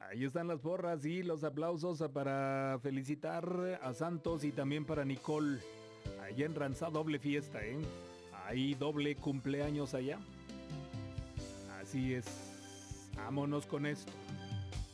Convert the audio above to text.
Ahí están las porras y los aplausos para felicitar a Santos y también para Nicole. Allá en Ranza, doble fiesta, ¿eh? Ahí doble cumpleaños allá. Así es. Vámonos con esto.